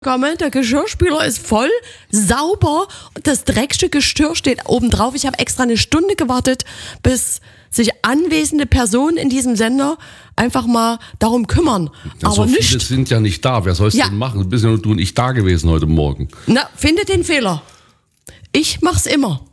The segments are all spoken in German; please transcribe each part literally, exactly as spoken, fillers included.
komme, der Geschirrspüler ist voll, sauber, das dreckige Geschirr steht oben drauf. Ich habe extra eine Stunde gewartet, bis sich anwesende Personen in diesem Sender einfach mal darum kümmern. Ja, aber so viele nicht. sind ja nicht da. Wer soll es Ja. denn machen? Du bist ja nur du und ich da gewesen heute Morgen. Na, finde den Fehler. Ich mach's immer.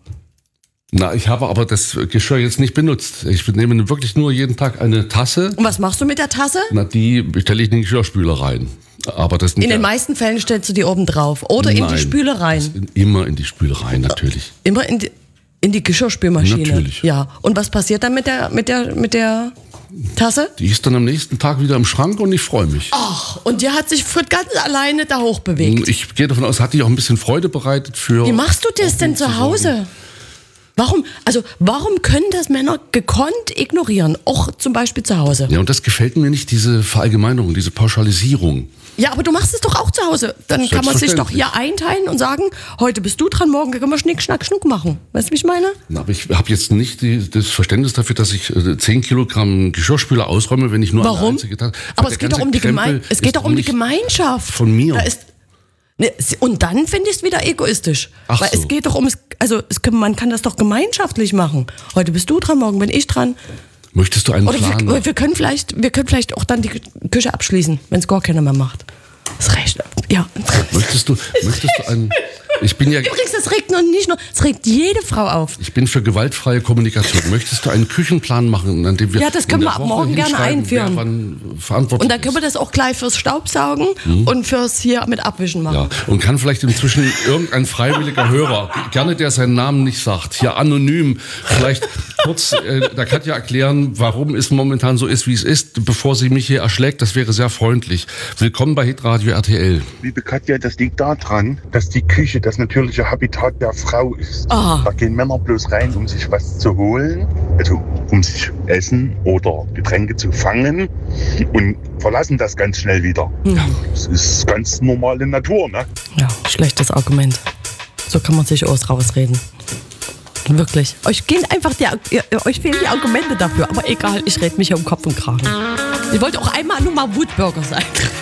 Na, ich habe aber das Geschirr jetzt nicht benutzt. Ich nehme wirklich nur jeden Tag eine Tasse. Und was machst du mit der Tasse? Na, die stelle ich in den Geschirrspüler rein. Aber das sind In ja, den meisten Fällen stellst du die oben drauf. Oder in Nein, die Spüle rein. das in- Immer in die Spüle rein, natürlich. Immer in die, in die Geschirrspülmaschine. Natürlich. Ja. Und was passiert dann mit der, mit der, mit der Tasse? Die ist dann am nächsten Tag wieder im Schrank und ich freue mich. Ach, und die hat sich Frit ganz alleine da hochbewegt. Ich gehe davon aus, hat die auch ein bisschen Freude bereitet für... Wie machst du das denn zu Hause? Warum, also, warum können das Männer gekonnt ignorieren? Auch zum Beispiel zu Hause. Ja, und das gefällt mir nicht, diese Verallgemeinerung, diese Pauschalisierung. Ja, aber du machst es doch auch zu Hause. Dann kann man sich doch hier einteilen und sagen, heute bist du dran, morgen können wir Schnick, Schnack, Schnuck machen. Weißt du, wie ich meine? Na, aber ich habe jetzt nicht die, das Verständnis dafür, dass ich äh, zehn Kilogramm Geschirrspüler ausräume, wenn ich nur eine Warum? einzige Tasse... Aber Weil es der geht doch ganze um die Krempel Gemein es ist geht doch um die nicht Gemeinschaft. Von mir. Da ist, ne, und dann finde ich es wieder egoistisch. Ach Weil so. es geht doch um, also es, man kann das doch gemeinschaftlich machen. Heute bist du dran, morgen bin ich dran. Möchtest du einen Oder Plan wir, machen? wir, können vielleicht, wir können vielleicht auch dann die Küche abschließen, wenn es gar keiner mehr macht. Das reicht. Ja. Möchtest du, möchtest du einen... Ich bin ja... Übrigens, das regt nur nicht nur, es regt jede Frau auf. Ich bin für gewaltfreie Kommunikation. Möchtest du einen Küchenplan machen, an dem wir Ja, das in können der wir ab Woche morgen gerne hinschreiben, einführen. wer wann verantwortlich Und dann können wir das auch gleich fürs Staubsaugen und fürs hier mit Abwischen machen. Ja, und kann vielleicht inzwischen irgendein freiwilliger Hörer, gerne der seinen Namen nicht sagt, hier anonym, vielleicht kurz äh, der Katja erklären, warum es momentan so ist, wie es ist, bevor sie mich hier erschlägt. Das wäre sehr freundlich. Willkommen bei Hitradio R T L. Liebe Katja, das liegt daran, dass die Küche das natürliche Habitat der Frau ist. Ah. Da gehen Männer bloß rein, um sich was zu holen, also um sich Essen oder Getränke zu fangen und verlassen das ganz schnell wieder. Ja, das ist ganz normale Natur, ne? Ja, schlechtes Argument. So kann man sich aus rausreden. Wirklich. Euch gehen einfach die, ihr, euch fehlen die Argumente dafür. Aber egal, ich rede mich hier um Kopf und Kragen. Ich wollte auch einmal nur mal Wutbürger sein.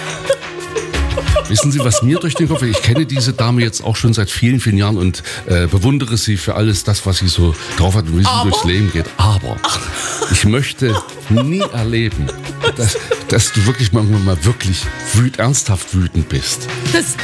Wissen Sie, was mir durch den Kopf geht? Ich kenne diese Dame jetzt auch schon seit vielen, vielen Jahren und äh, bewundere sie für alles das, was sie so drauf hat und wie sie Aber? durchs Leben geht. Aber ich möchte nie erleben, dass, dass du wirklich manchmal mal wirklich wüt, ernsthaft wütend bist. Das,